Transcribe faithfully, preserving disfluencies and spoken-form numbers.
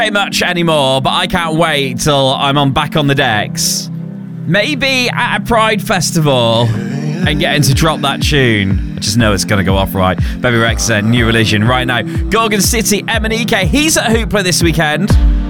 much anymore, but I can't wait till I'm on back on the decks. Maybe at a Pride Festival and getting to drop that tune. I just know it's going to go off right. Baby Rexha, New Religion right now. Gorgon City, M and E K. He's at Hoopla this weekend.